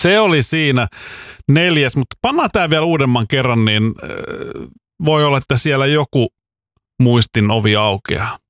Se oli siinä 4, mutta pannaan tämä vielä uudemman kerran, niin voi olla, että siellä joku muistin ovi aukeaa.